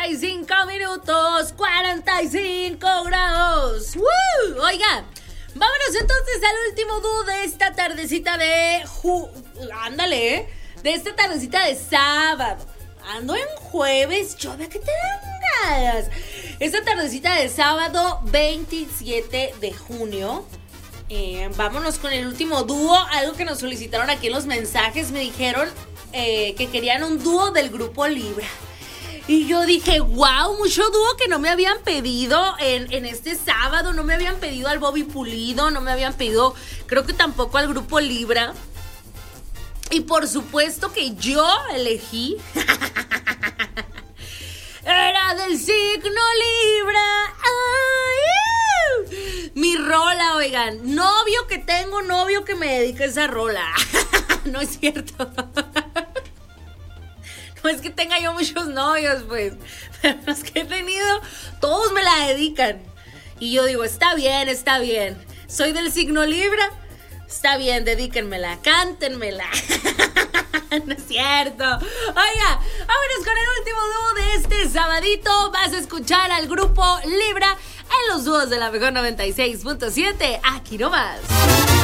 45 minutos, 45 grados. ¡Woo! Oiga, vámonos entonces al último dúo de esta tardecita de de esta tardecita de sábado. Ando en jueves, yo veo que te dan ganas. Esta tardecita de sábado 27 de junio. Vámonos con el último dúo. Algo que nos solicitaron aquí en los mensajes. Me dijeron que querían un dúo del grupo Libra. Y yo dije, wow, mucho dúo que no me habían pedido en este sábado. No me habían pedido al Bobby Pulido. No me habían pedido, creo que tampoco al grupo Libra. Y por supuesto que yo elegí era del signo Libra. ¡Ay! Mi rola, oigan. Novio que tengo, novio que me dedica esa rola. No es cierto. No es que tenga yo muchos novios, pues. Pero los que he tenido, todos me la dedican. Y yo digo, está bien, está bien. Soy del signo Libra. Está bien, dedíquenmela, cántenmela. No es cierto. Oiga, vámonos con el último dúo de este sabadito. Vas a escuchar al grupo Libra en los dúos de la mejor 96.7. Aquí nomás.